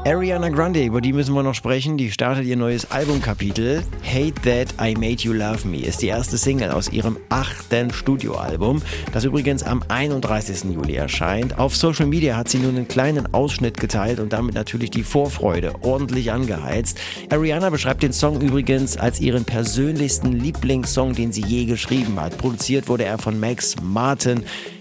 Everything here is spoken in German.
Ariana Grande, über die müssen wir noch sprechen. Die startet ihr neues Albumkapitel. Hate That I Made You Love Me ist die erste Single aus ihrem 8. Studioalbum, das übrigens am 31. Juli erscheint. Auf Social Media hat sie nun einen kleinen Ausschnitt geteilt und damit natürlich die Vorfreude ordentlich angeheizt. Ariana beschreibt den Song übrigens als ihren persönlichsten Lieblingssong, den sie je geschrieben hat. Produziert wurde er von Max Martin.